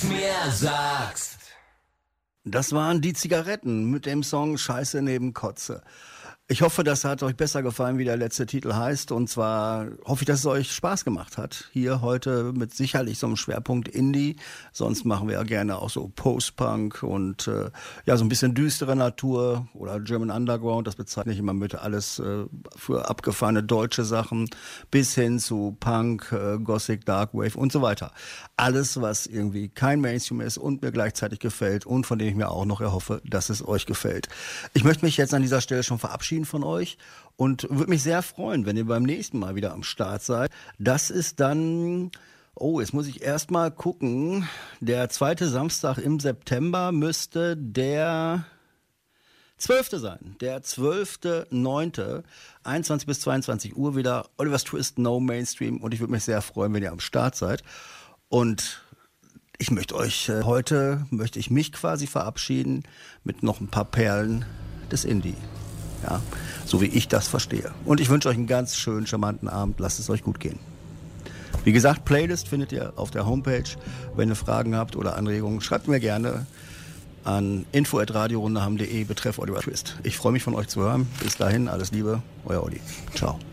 nix mehr sagst. Das waren die Zigaretten mit dem Song Scheiße neben Kotze. Ich hoffe, das hat euch besser gefallen, wie der letzte Titel heißt. Und zwar hoffe ich, dass es euch Spaß gemacht hat. Hier heute mit sicherlich so einem Schwerpunkt Indie. Sonst machen wir ja gerne auch so Post-Punk und ja, so ein bisschen düstere Natur oder German Underground. Das bezeichne ich immer mit alles für abgefahrene deutsche Sachen bis hin zu Punk, Gothic, Darkwave und so weiter. Alles, was irgendwie kein Mainstream ist und mir gleichzeitig gefällt und von dem ich mir auch noch erhoffe, dass es euch gefällt. Ich möchte mich jetzt an dieser Stelle schon verabschieden von euch und würde mich sehr freuen, wenn ihr beim nächsten Mal wieder am Start seid. Das ist dann, jetzt muss ich erst mal gucken, der 2. Samstag im September müsste der 12. sein. Der 12.9. 21 bis 22 Uhr wieder Oliver's Twist, No Mainstream, und ich würde mich sehr freuen, wenn ihr am Start seid. Und ich möchte mich quasi verabschieden mit noch ein paar Perlen des Indie. Ja, so wie ich das verstehe. Und ich wünsche euch einen ganz schönen, charmanten Abend. Lasst es euch gut gehen. Wie gesagt, Playlist findet ihr auf der Homepage. Wenn ihr Fragen habt oder Anregungen, schreibt mir gerne an info@radiorundehaben.de betreff Oliver Twist. Ich freue mich, von euch zu hören. Bis dahin, alles Liebe, euer Olli. Ciao.